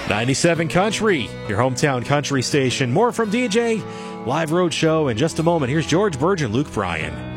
97 Country, your hometown country station. More from DJ Live Road Show in just a moment. Here's George Burge and Luke Bryan.